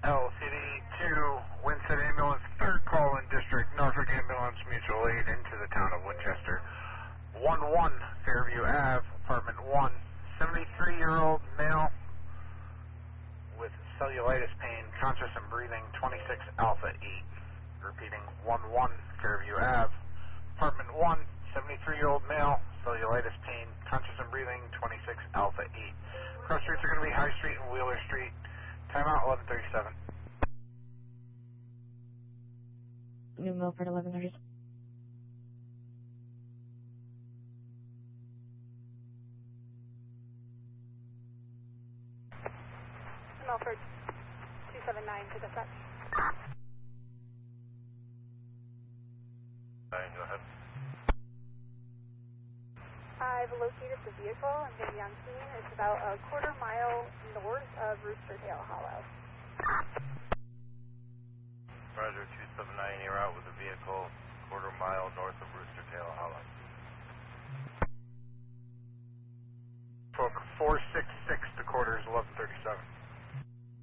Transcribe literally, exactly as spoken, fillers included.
L C D two, Winston Ambulance, third call in district, Norfolk Ambulance Mutual Aid into the town of Winchester. one one Fairview Ave, apartment one, seventy-three-year-old male with cellulitis pain, conscious and breathing, twenty-six Alpha eight. Repeating, one one Fairview Ave, apartment one, seventy-three-year-old male, cellulitis pain, conscious and breathing, twenty-six Alpha eight. Cross streets are going to be High Street and Wheeler Street. Timeout eleven thirty-seven. New Milford eleven thirty-seven. Milford two seven nine to dispatch. Nine, go ahead. I've located the vehicle. I'm going to be on scene. It's about a quarter mile north of Rooster Tail Hollow. Roger, two seven nine, you're out with the vehicle, quarter mile north of Rooster Tail Hollow. four six six to quarters, eleven thirty-seven.